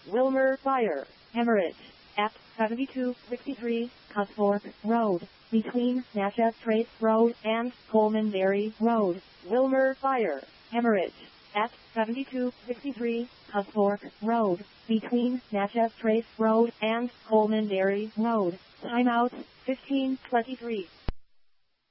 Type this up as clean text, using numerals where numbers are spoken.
Wilmer Fire, Emirates, at 7263 Cosforth Road, between Natchez Trace Road and Coleman Dairy Road. Wilmer Fire, Emirates, at 7263 Cosforth Road, between Natchez Trace Road and Coleman Dairy Road. Timeout 15:23.